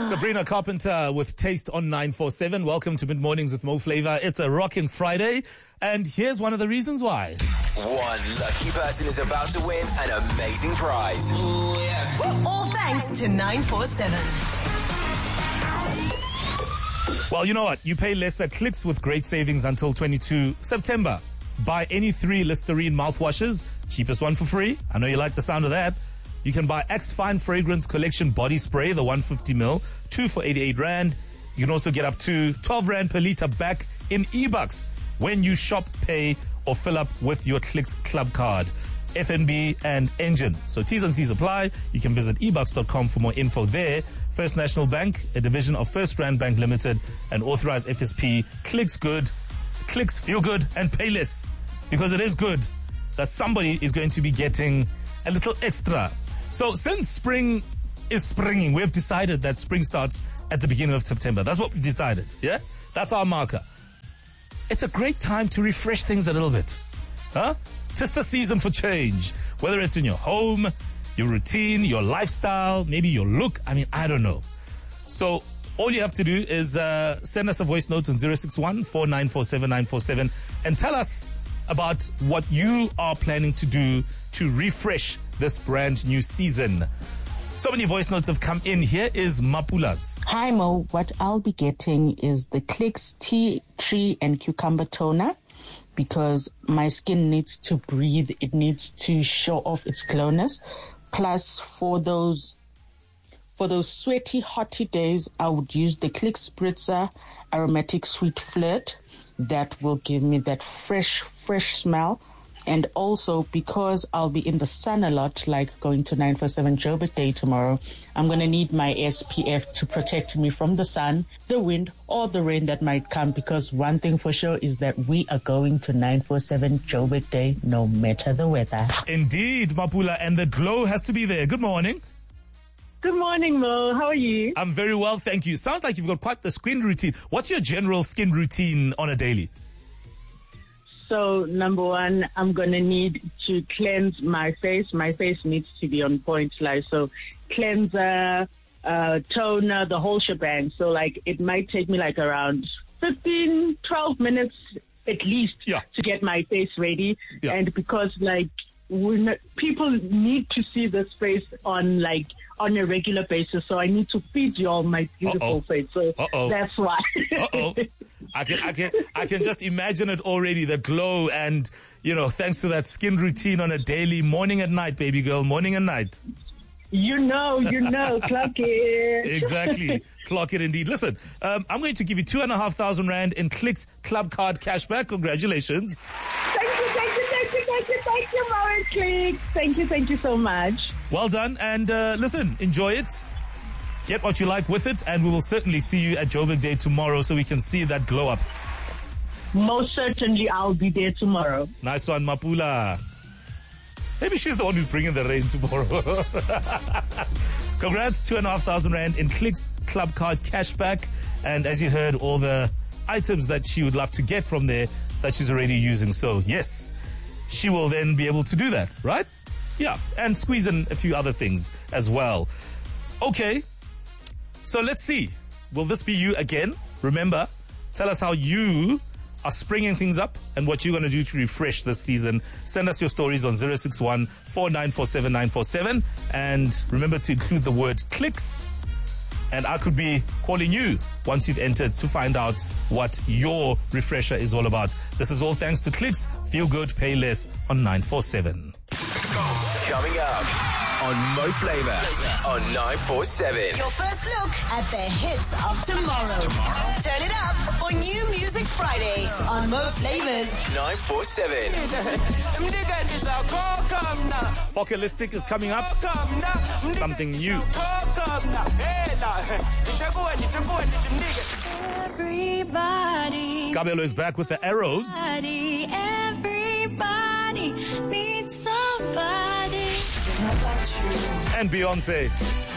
Sabrina Carpenter with Taste on 947. Welcome to Mid Mornings with Mo Flavor. It's a rocking Friday, and here's one of the reasons why. One lucky person is about to win an amazing prize. Ooh, yeah. All thanks to 947. Well, you know what? You pay less at Clicks with great savings until 22 September. Buy any 3 Listerine mouthwashes, cheapest one for free. I know you like the sound of that. You can buy Axe Fine Fragrance Collection Body Spray, the 150ml, 2 for 88 Rand. You can also get up to 12 Rand per litre back in e-bucks when you shop, pay, or fill up with your Clicks Club card, FNB and Engine. So T's and C's apply. You can visit ebucks.com for more info there. First National Bank, a division of First Rand Bank Limited, and authorized FSP. Clicks good, Clicks feel good, and pay less. Because it is good that somebody is going to be getting a little extra. So since spring is springing, we've decided that spring starts at the beginning of September. That's what we decided, yeah? That's our marker. It's a great time to refresh things a little bit, huh? Just the season for change. Whether it's in your home, your routine, your lifestyle, maybe your look. I mean, I don't know. So all you have to do is send us a voice note on 061-4947-947 and tell us about what you are planning to do to refresh this brand new season. So many voice notes have come in. Here is Mapula's. Hi Mo, what I'll be getting is the Clicks Tea Tree and Cucumber Toner because my skin needs to breathe. It needs to show off its glowness. Plus, for those sweaty, hotty days, I would use the Clicks Spritzer Aromatic Sweet Flirt. That will give me that fresh smell. And also, because I'll be in the sun a lot, like going to 947 Joburg Day tomorrow, I'm going to need my SPF to protect me from the sun, the wind, or the rain that might come. Because one thing for sure is that we are going to 947 Joburg Day no matter the weather. Indeed, Mapula, and the glow has to be there. Good morning. Good morning, Mo. How are you? I'm very well, thank you. Sounds like you've got quite the skin routine. What's your general skin routine on a daily? So, number one, I'm going to need to cleanse my face. My face needs to be on point, like, so cleanser, toner, the whole shebang. So, like, it might take me like around 15, 12 minutes at least to get my face ready. Yeah. And because, like, people need to see this face on a regular basis, so I need to feed you all my beautiful face. So that's why. I can just imagine it already, the glow, and thanks to that skin routine on a daily, morning and night, baby girl, morning and night. You know, clock it. Exactly. Clock it indeed. Listen, I'm going to give you 2,500 Rand in Clicks Club Card cashback. Congratulations. Thank you, Mo. Clicks. Thank you so much. Well done, and listen, enjoy it. Get what you like with it, and we will certainly see you at Joburg Day tomorrow so we can see that glow up. Most certainly, I'll be there tomorrow. Nice one, Mapula. Maybe she's the one who's bringing the rain tomorrow. Congrats, 2,500 Rand in Clicks Club Card cashback. And as you heard, all the items that she would love to get from there that she's already using. So, yes, she will then be able to do that, right? Yeah, and squeeze in a few other things as well. Okay, so let's see. Will this be you again? Remember, tell us how you are springing things up and what you're going to do to refresh this season. Send us your stories on 061-4947-947. And remember to include the word Clicks. And I could be calling you once you've entered to find out what your refresher is all about. This is all thanks to Clicks. Feel good, pay less on 947. Coming up on Mo Flavor on 947. Your first look at the hits of tomorrow. Turn it up for New Music Friday on Mo Flavors 947. Focalistic is coming up. Something new. Everybody. Kabelo is back with the arrows. Everybody needs somebody. And Beyonce.